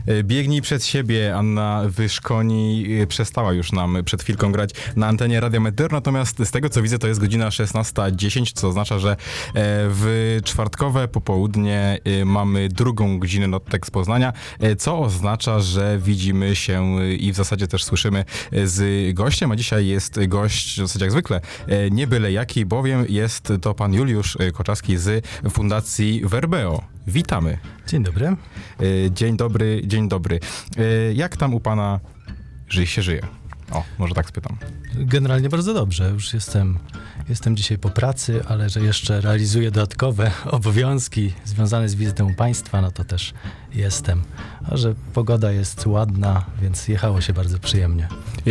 Biegnij przed siebie, Anna Wyszkoni przestała już nam przed chwilką grać na antenie Radia Meteor, natomiast z tego co widzę to jest godzina 16:10, co oznacza, że w czwartkowe popołudnie mamy drugą godzinę Notek z Poznania, co oznacza, że widzimy się i w zasadzie też słyszymy z gościem, a dzisiaj jest gość w zasadzie jak zwykle nie byle jaki, bowiem jest to pan Juliusz Koczaski z Fundacji Verbeo. Witamy. Dzień dobry. Dzień dobry, dzień dobry. Jak tam u pana się żyje? O, może tak spytam. Generalnie bardzo dobrze. Już jestem dzisiaj po pracy, ale że jeszcze realizuję dodatkowe obowiązki związane z wizytą u państwa, no to też jestem. A że pogoda jest ładna, więc jechało się bardzo przyjemnie.